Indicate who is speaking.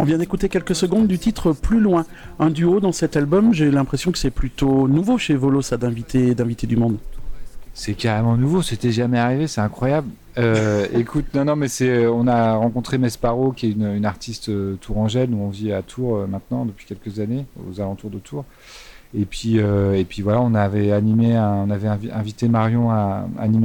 Speaker 1: vient d'écouter quelques secondes du titre Plus loin, un duo dans cet album. J'ai l'impression que c'est plutôt nouveau chez Volo, ça, d'inviter du monde.
Speaker 2: C'est carrément nouveau, c'était jamais arrivé, c'est incroyable. Écoute, non, mais on a rencontré Mesparo, qui est une artiste tourangelle. Nous, on vit à Tours maintenant depuis quelques années, aux alentours de Tours. Et puis voilà, on avait invité Marion à animer